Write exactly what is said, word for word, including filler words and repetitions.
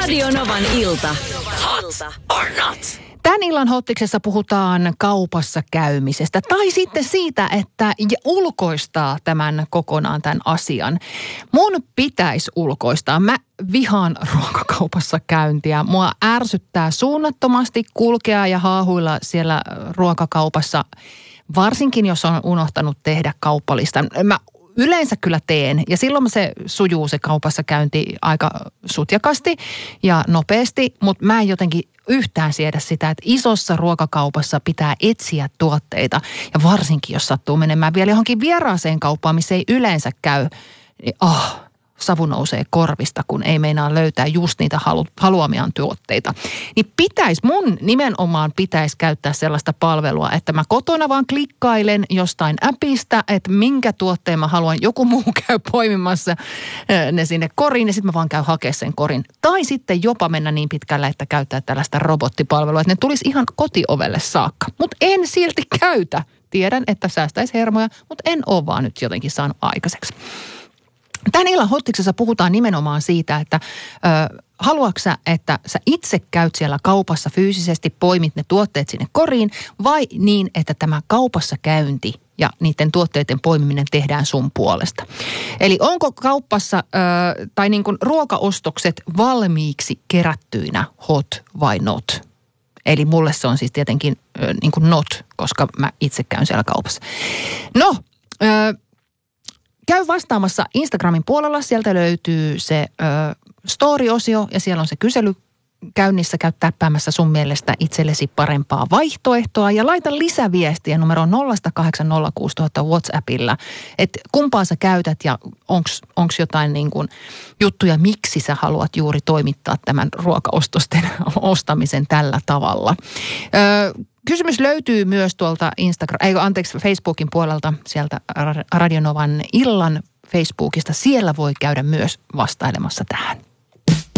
Radio Novan ilta. Hot or not? Tän illan hottiksessa puhutaan kaupassa käymisestä tai sitten siitä, että ulkoistaa tämän kokonaan tämän asian. Mun pitäisi ulkoistaa. Mä vihaan ruokakaupassa käyntiä. Mua ärsyttää suunnattomasti kulkea ja haahuilla siellä ruokakaupassa, varsinkin jos on unohtanut tehdä kauppalistan. Mä yleensä kyllä teen ja silloin se sujuu se kaupassa käynti aika sutjakasti ja nopeasti, mutta mä en jotenkin yhtään siedä sitä, että isossa ruokakaupassa pitää etsiä tuotteita ja varsinkin jos sattuu menemään vielä johonkin vieraaseen kauppaan, missä ei yleensä käy, niin oh, savu nousee korvista, kun ei meinaa löytää just niitä halu, haluamiaan tuotteita. Niin pitäisi, mun nimenomaan pitäisi käyttää sellaista palvelua, että mä kotona vaan klikkailen jostain appista, että minkä tuotteen mä haluan, joku muu käy poimimassa ne sinne koriin ja sitten mä vaan käyn hakemaan sen korin. Tai sitten jopa mennä niin pitkälle, että käyttää tällaista robottipalvelua, että ne tulisi ihan kotiovelle saakka. Mutta en silti käytä. Tiedän, että säästäisi hermoja, mutta en ole vaan nyt jotenkin saanut aikaiseksi. Tän illan hottiksessa puhutaan nimenomaan siitä, että ö, haluatko sä, että sä itse käyt siellä kaupassa fyysisesti, poimit ne tuotteet sinne koriin, vai niin, että tämä kaupassa käynti ja niiden tuotteiden poimiminen tehdään sun puolesta. Eli onko kaupassa ö, tai niin kuin ruokaostokset valmiiksi kerättyinä hot vai not? Eli mulle se on siis tietenkin ö, niin kuin not, koska mä itse käyn siellä kaupassa. No, ö, käy vastaamassa Instagramin puolella, sieltä löytyy se ö, story-osio ja siellä on se kysely käynnissä. Käy täppäämässä sun mielestä itsellesi parempaa vaihtoehtoa ja laita lisäviestiä numero nolla kahdeksan nolla kuusi nolla nolla nolla WhatsAppilla, että kumpaa sä käytät ja onko jotain niin kuin juttuja, miksi sä haluat juuri toimittaa tämän ruokaostosten ostamisen tällä tavalla. Ö, Kysymys löytyy myös tuolta Instagram, ei anteeksi Facebookin puolelta, sieltä Radio Novan illan Facebookista. Siellä voi käydä myös vastailemassa tähän.